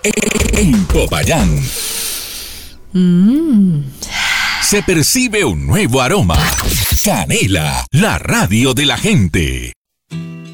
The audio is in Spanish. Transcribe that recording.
En Popayán se percibe un nuevo aroma. Canela, la radio de la gente.